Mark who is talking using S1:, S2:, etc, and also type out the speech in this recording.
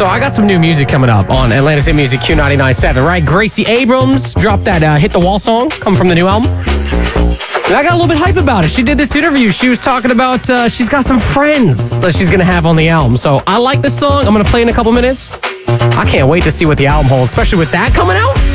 S1: So I got some new music coming up on Atlantic City Music Q99.7, right? Gracie Abrams dropped that Hit the Wall song, coming from the new album. And I got a little bit hype about it. She did this interview. She was talking about she's got some friends that she's going to have on the album. So I like this song. I'm going to play in a couple minutes. I can't wait to see what the album holds, especially with that coming out.